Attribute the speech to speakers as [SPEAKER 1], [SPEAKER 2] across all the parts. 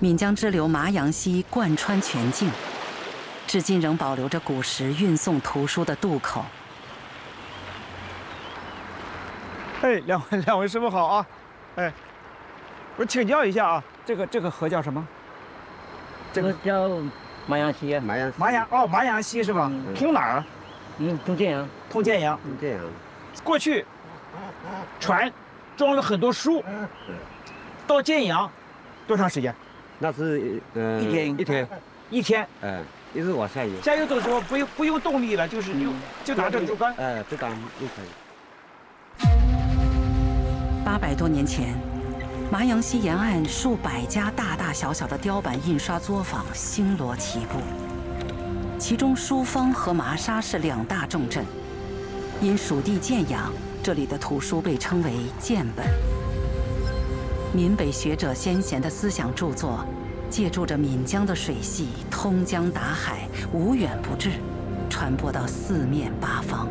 [SPEAKER 1] 岷江支流麻阳溪贯穿全境，至今仍保留着古时运送图书的渡口。
[SPEAKER 2] 哎，两位师傅好啊！哎，我请教一下啊，这个河叫什么？
[SPEAKER 3] 这个叫麻阳溪。
[SPEAKER 2] 麻阳溪是吧？通哪儿？
[SPEAKER 3] 通建阳。
[SPEAKER 2] 通建阳。过去船装了很多书，到建阳多长时间？
[SPEAKER 4] 那是
[SPEAKER 2] 一天。
[SPEAKER 4] 一直往下游。
[SPEAKER 2] 下游走时候不用动力了，就拿着竹竿。
[SPEAKER 4] 这竿就可以。
[SPEAKER 1] 800多年前，麻阳溪沿岸数百家大大小小的雕版印刷作坊星罗棋布，其中书坊和麻沙是2大重镇。因属地建阳，这里的图书被称为建本。闽北学者先贤的思想著作，借助着岷江的水系通江达海，无远不至，传播到4面8方。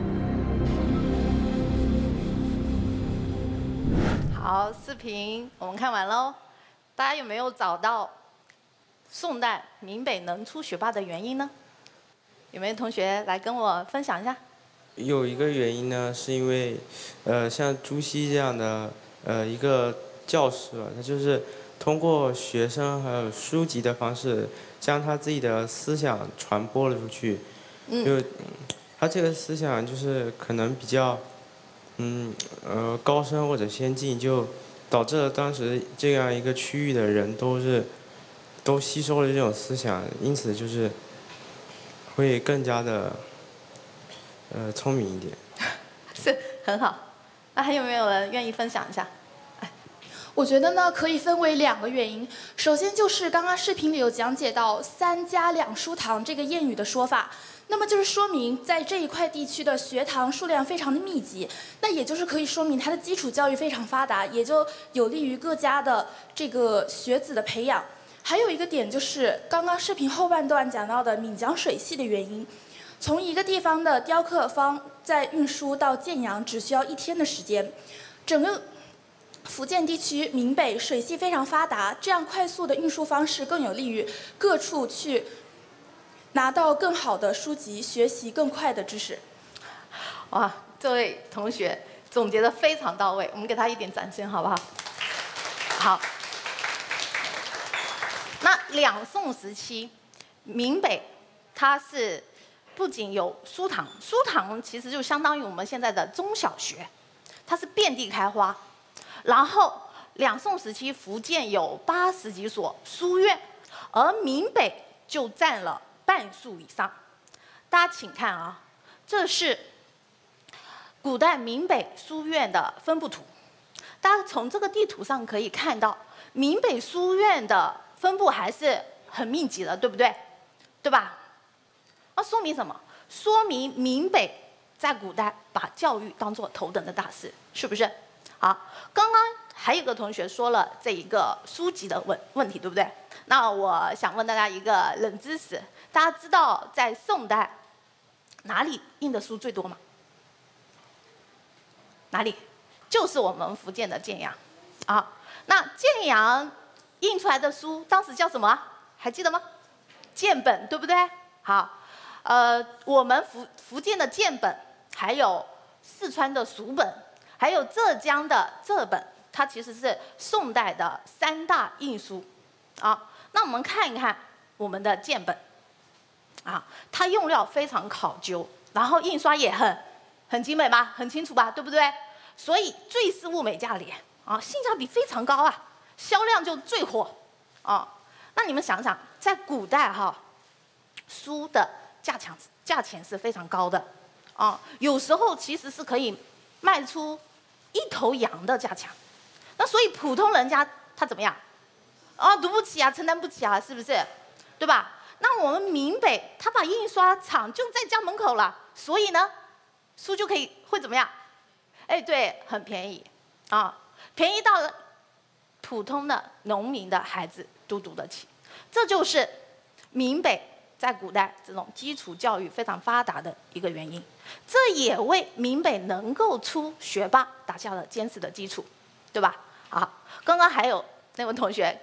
[SPEAKER 5] 好，视频我们看完喽，大家有没有找到宋代闽北能出学霸的原因呢？有没有同学来跟我分享一下？
[SPEAKER 6] 有一个原因呢，是因为，像朱熹这样的一个教师，他就是通过学生还有书籍的方式，将他自己的思想传播了出去。就他这个思想就是可能比较。高深或者先进，就导致了当时这样一个区域的人都吸收了这种思想，因此就是会更加的聪明一点。
[SPEAKER 5] 是很好。那还有没有人愿意分享一下？
[SPEAKER 7] 我觉得呢，可以分为2个原因。首先就是刚刚视频里有讲解到3家2书堂这个谚语的说法。那么就是说明，在这一块地区的学堂数量非常的密集，那也就是可以说明它的基础教育非常发达，也就有利于各家的这个学子的培养。还有一个点就是刚刚视频后半段讲到的岷江水系的原因，从一个地方的雕刻坊在运输到建阳只需要1天的时间，整个福建地区闽北水系非常发达，这样快速的运输方式更有利于各处去拿到更好的书籍，学习更快的知识。
[SPEAKER 5] 哇，这位同学总结得非常到位，我们给他一点掌声好不好？好。那2宋时期，闽北它是不仅有书堂，书堂其实就相当于我们现在的中小学，它是遍地开花。然后2宋时期，福建有80几所书院，而闽北就占了半数以上。大家请看啊，这是古代闽北书院的分布图。大家从这个地图上可以看到，闽北书院的分布还是很密集的，对不对？对吧？那说明什么？说明闽北在古代把教育当作头等的大事，是不是？好，刚刚还有个同学说了这一个书籍的问题，对不对？那我想问大家一个冷知识，大家知道在宋代哪里印的书最多吗？哪里？就是我们福建的建阳。啊，那建阳印出来的书当时叫什么？还记得吗？建本，对不对？好，我们福建的建本，还有四川的蜀本，还有浙江的浙本，它其实是宋代的3大印书。啊，那我们看一看我们的建本。啊，它用料非常考究，然后印刷也很精美吧，很清楚吧，对不对？所以最是物美价廉啊，性价比非常高啊，销量就最火啊。那你们想想，在古代哈，书的价钱是非常高的啊，有时候其实是可以卖出1头羊的价钱。那所以普通人家他怎么样？啊，读不起啊，承担不起啊，是不是？对吧？那我们闽北他把印刷厂就在家门口了，所以呢，书就会怎么样？哎，对，很便宜啊，便宜到了普通的农民的孩子都读得起。这就是闽北在古代这种基础教育非常发达的一个原因，这也为闽北能够出学霸打下了坚实的基础，对吧？好，刚刚还有那位同学